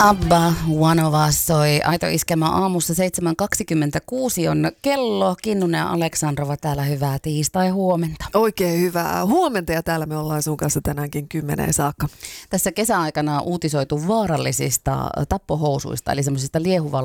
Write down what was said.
Abba, One of Us soi Aito Iskelmä aamussa 7.26 on kello. Kinnunen ja Aleksandrova täällä, hyvää tiistai-huomenta. Oikein hyvää huomenta ja täällä me ollaan sun kanssa tänäänkin 10 saakka. Tässä kesäaikana on uutisoitu vaarallisista tappohousuista, eli semmoisista liehuvalla